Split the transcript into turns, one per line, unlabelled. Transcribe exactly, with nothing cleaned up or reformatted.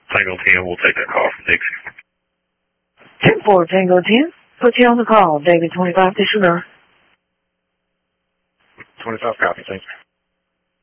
Tango ten, we'll take that call from Dixie.
ten four Tango ten, put you on the call. David twenty-five, disregard.
twenty-five copy, thank you.